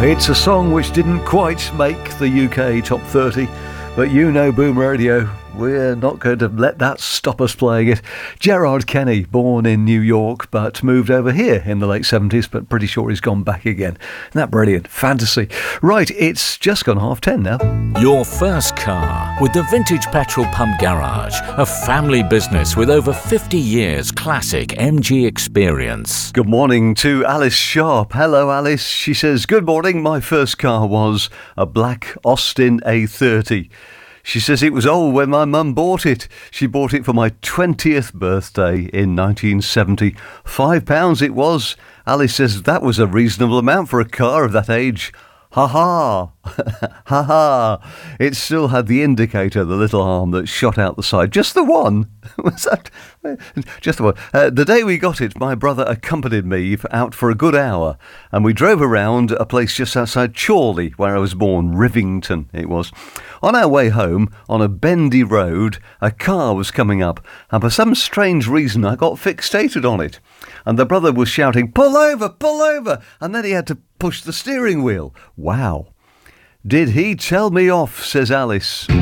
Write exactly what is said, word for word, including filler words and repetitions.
It's a song which didn't quite make the U K top thirty, but you know Boom Radio, we're not going to let that stop us playing it. Gerard Kenny, born in New York, but moved over here in the late seventies, but pretty sure he's gone back again. Isn't that brilliant? Fantasy. Right, it's just gone half ten now. Your first car with the Vintage Petrol Pump Garage, a family business with over fifty years classic M G experience. Good morning to Alice Sharp. Hello, Alice. She says, good morning. My first car was a black Austin A thirty. She says it was old when my mum bought it. She bought it for my twentieth birthday in nineteen seventy. Five pounds it was. Alice says that was a reasonable amount for a car of that age. Ha ha! Ha ha! It still had the indicator, the little arm that shot out the side. Just the one? Was that? Just the one. Uh, the day we got it, my brother accompanied me out for a good hour, and we drove around a place just outside Chorley, where I was born, Rivington it was. On our way home, on a bendy road, a car was coming up, and for some strange reason I got fixated on it. And the brother was shouting, pull over, pull over, and then he had to push the steering wheel. Wow. Did he tell me off, says Alice.